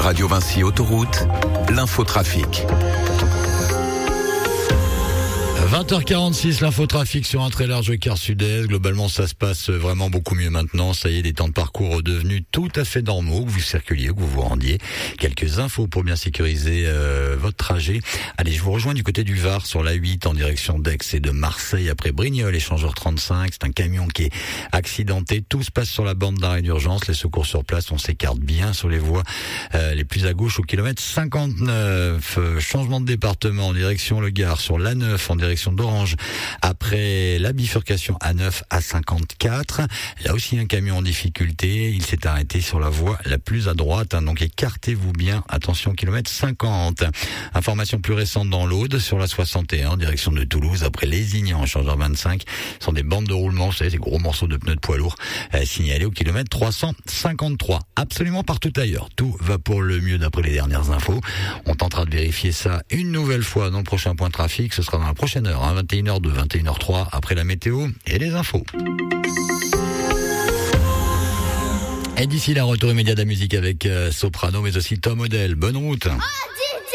Radio Vinci Autoroute, l'infotrafic. 20h46, l'infotrafic sur un très large quart sud-est. Globalement, ça se passe vraiment beaucoup mieux maintenant. Ça y est, des temps de parcours redevenus tout à fait normaux, que vous circuliez, que vous vous rendiez. Quelques infos pour bien sécuriser votre trajet. Allez, je vous rejoins du côté du Var sur l'A8 en direction d'Aix et de Marseille après Brignoles, échangeur 35. C'est un camion qui est accidenté. Tout se passe sur la bande d'arrêt d'urgence. Les secours sur place, on s'écarte bien sur les voies les plus à gauche au kilomètre 59. Changement de département en direction Le Gard sur l'A9 en direction d'Orange après la bifurcation A9 à 54. Il y a aussi un camion en difficulté. Il s'est arrêté sur la voie la plus à droite. Donc écartez-vous bien. Attention, kilomètre 50. Information plus récente dans l'Aude sur la 61 en direction de Toulouse après Lézignan, échangeur 25. Ce sont des bandes de roulement, vous savez, ces gros morceaux de pneus de poids lourds signalés au kilomètre 353. Absolument partout ailleurs. Tout va pour le mieux d'après les dernières infos. On tentera de vérifier ça une nouvelle fois dans le prochain point trafic. Ce sera dans la prochaine heure, 21h02, 21h03, après la météo et les infos. Et d'ici là, retour immédiat de la musique avec Soprano, mais aussi Tom Odell. Bonne route.